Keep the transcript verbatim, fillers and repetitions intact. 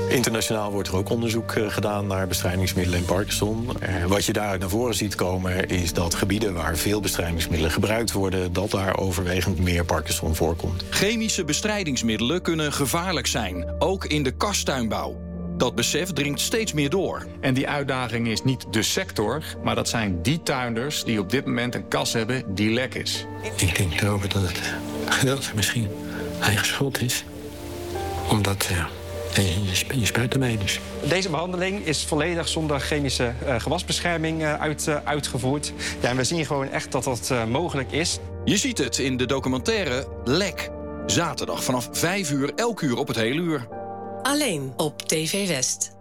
Internationaal wordt er ook onderzoek uh, gedaan naar bestrijdingsmiddelen en Parkinson. Uh, wat je daaruit naar voren ziet komen is dat gebieden waar veel bestrijdingsmiddelen gebruikt worden, dat daar overwegend meer Parkinson voorkomt. Chemische bestrijdingsmiddelen kunnen gevaarlijk zijn, ook in de kastuinbouw. Dat besef dringt steeds meer door. En die uitdaging is niet de sector, maar dat zijn die tuinders die op dit moment een kas hebben die lek is. Ik denk erover dat het gedeeltelijk misschien eigen schuld is. Omdat ja, je, je spuit ermee dus. Deze behandeling is volledig zonder chemische uh, gewasbescherming uh, uit, uh, uitgevoerd. Ja, en we zien gewoon echt dat dat uh, mogelijk is. Je ziet het in de documentaire Lek. Zaterdag vanaf vijf uur, elk uur op het hele uur. Alleen op T V West.